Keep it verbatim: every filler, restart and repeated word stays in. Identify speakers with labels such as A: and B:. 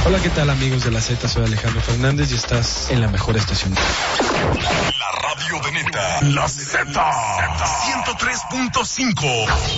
A: Hola, ¿qué tal, amigos de la Z? Soy Alejandro Fernández y estás en la mejor estación.
B: La radio de neta, la Z, ciento tres punto cinco.